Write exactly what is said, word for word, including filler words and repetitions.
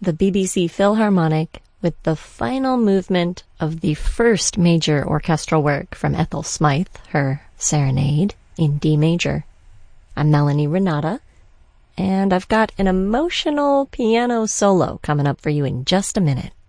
the B B C Philharmonic with the final movement of the first major orchestral work from Ethel Smythe, her Serenade, in D major. I'm Melanie Renata, and I've got an emotional piano solo coming up for you in just a minute.